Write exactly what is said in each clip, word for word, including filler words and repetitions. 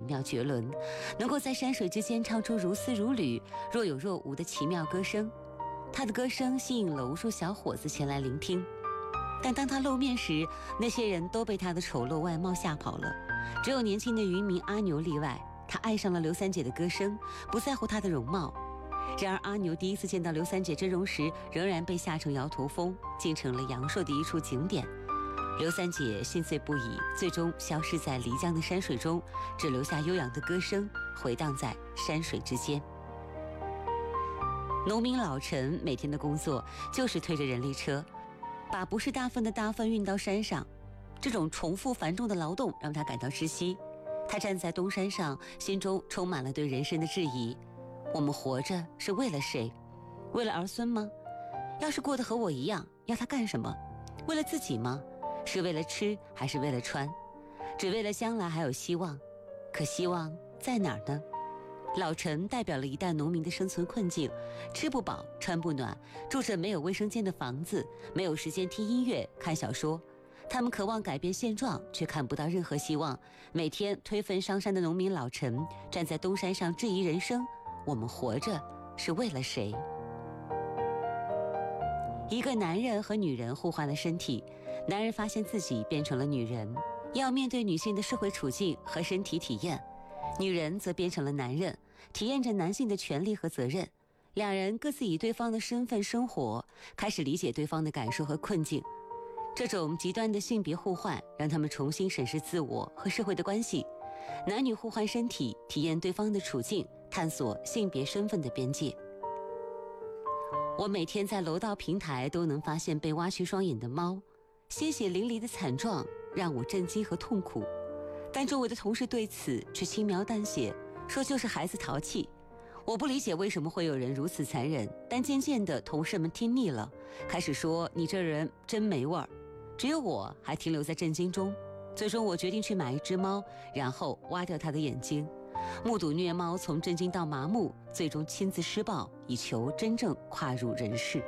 妙绝伦，能够在山水之间唱出如丝如缕、若有若无的奇妙歌声。他的歌声吸引了无数小伙子前来聆听，但当他露面时，那些人都被他的丑陋外貌吓跑了，只有年轻的渔民阿牛例外。他爱上了刘三姐的歌声，不在乎她的容貌。然而阿牛第一次见到刘三姐真容时，仍然被吓成摇头疯，竟成了阳朔的一处景点。刘三姐心碎不已，最终消失在漓江的山水中，只留下悠扬的歌声回荡在山水之间。农民老陈每天的工作就是推着人力车，把不是大粪的大粪运到山上。这种重复繁重的劳动让他感到窒息。他站在东山上，心中充满了对人生的质疑。我们活着是为了谁？为了儿孙吗？要是过得和我一样，要他干什么？为了自己吗？是为了吃还是为了穿？只为了将来还有希望。可希望在哪儿呢？老陈代表了一代农民的生存困境，吃不饱穿不暖，住着没有卫生间的房子，没有时间听音乐看小说。他们渴望改变现状，却看不到任何希望。每天推坟上山的农民老陈站在东山上质疑人生，我们活着是为了谁？一个男人和女人互换了身体，男人发现自己变成了女人，要面对女性的社会处境和身体体验；女人则变成了男人，体验着男性的权利和责任。两人各自以对方的身份生活，开始理解对方的感受和困境。这种极端的性别互换让他们重新审视自我和社会的关系。男女互换身体，体验对方的处境，探索性别身份的边界。我每天在楼道平台都能发现被挖去双眼的猫，鲜血淋漓的惨状让我震惊和痛苦，但周围的同事对此却轻描淡写，说就是孩子淘气。我不理解为什么会有人如此残忍，但渐渐的同事们听腻了，开始说你这人真没味儿。只有我还停留在震惊中。最终我决定去买一只猫，然后挖掉它的眼睛，目睹虐猫从震惊到麻木，最终亲自施暴，以求真正跨入人世。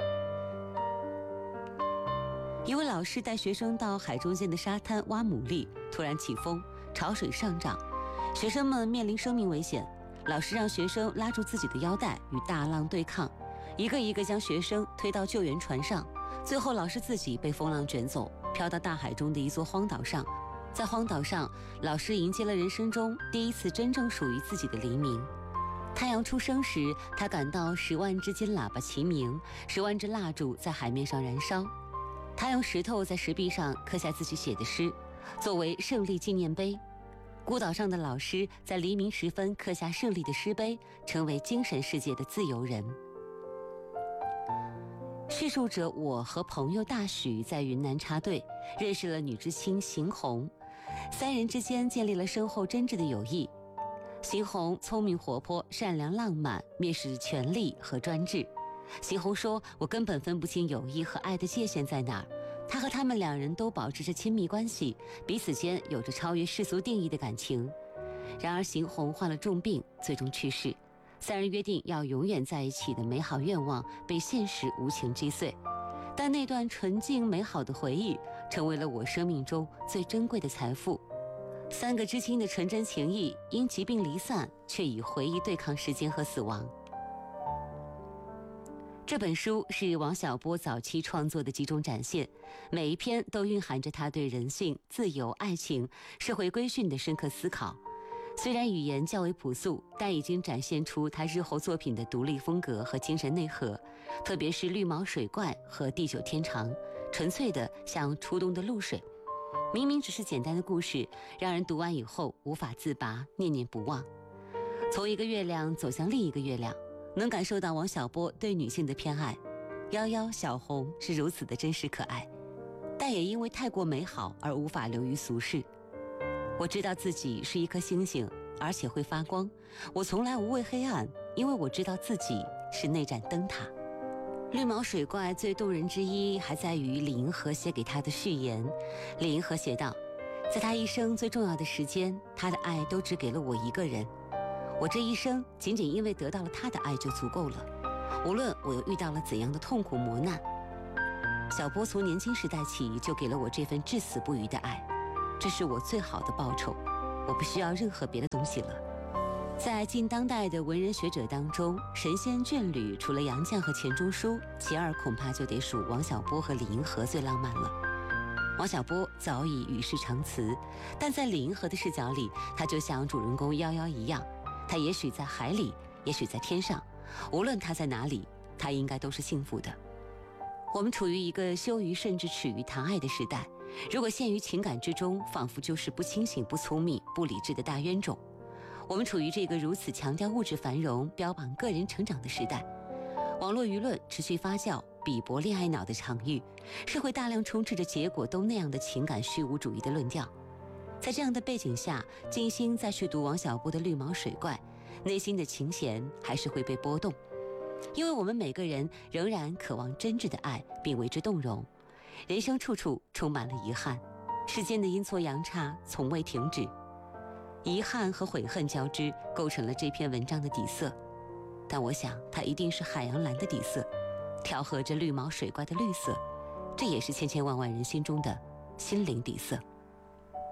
一位老师带学生到海中间的沙滩挖牡蛎，突然起风，潮水上涨，学生们面临生命危险。老师让学生拉住自己的腰带，与大浪对抗，一个一个将学生推到救援船上。最后老师自己被风浪卷走，飘到大海中的一座荒岛上。在荒岛上，老师迎接了人生中第一次真正属于自己的黎明。太阳出生时，他感到十万只金喇叭齐鸣，十万只蜡烛在海面上燃烧。他用石头在石壁上刻下自己写的诗，作为胜利纪念碑。孤岛上的老师在黎明时分刻下胜利的诗碑，成为精神世界的自由人。叙述着我和朋友大许在云南插队，认识了女知青邢红，三人之间建立了深厚真挚的友谊。邢红聪明活泼、善良浪漫，蔑视权力和专制。邢红说，我根本分不清友谊和爱的界限在哪儿。他和他们两人都保持着亲密关系，彼此间有着超越世俗定义的感情。然而邢红患了重病，最终去世。三人约定要永远在一起的美好愿望被现实无情击碎，但那段纯净美好的回忆成为了我生命中最珍贵的财富。三个知青的纯真情谊因疾病离散，却以回忆对抗时间和死亡。这本书是王小波早期创作的几种展现，每一篇都蕴含着他对人性、自由、爱情、社会规训的深刻思考。虽然语言较为朴素，但已经展现出他日后作品的独立风格和精神内核，特别是绿毛水怪和地久天长，纯粹的像初冬的露水。明明只是简单的故事，让人读完以后无法自拔，念念不忘。从一个月亮走向另一个月亮，能感受到王小波对女性的偏爱。夭夭、小红是如此的真实可爱，但也因为太过美好而无法流于俗世。我知道自己是一颗星星，而且会发光。我从来无畏黑暗，因为我知道自己是那盏灯塔。绿毛水怪最动人之一还在于李银河写给他的序言。李银河写道，在他一生最重要的时间，他的爱都只给了我一个人。我这一生仅仅因为得到了他的爱就足够了，无论我又遇到了怎样的痛苦磨难。小波从年轻时代起就给了我这份至死不渝的爱，这是我最好的报酬。 我不需要任何别的东西了。在近当代的文人学者当中，神仙眷侣除了杨绛和钱钟书，其二恐怕就得数王小波和李银河最浪漫了。王小波早已与世长辞，但在李银河的视角里，他就像主人公夭夭一样，他也许在海里，也许在天上，无论他在哪里，他应该都是幸福的。我们处于一个羞于甚至耻于谈爱的时代，如果陷于情感之中，仿佛就是不清醒、不聪明、不理智的大冤种。我们处于这个如此强调物质繁荣、标榜个人成长的时代，网络舆论持续发酵，鄙薄恋爱脑的场域，社会大量充斥着结果都那样的情感虚无主义的论调。在这样的背景下，静心再去读王小波的《绿毛水怪》，内心的琴弦还是会被波动，因为我们每个人仍然渴望真挚的爱，并为之动容。人生处处充满了遗憾，世间的阴错阳差从未停止，遗憾和悔恨交织，构成了这篇文章的底色。但我想它一定是海洋蓝的底色，调和着绿毛水怪的绿色，这也是千千万万人心中的心灵底色。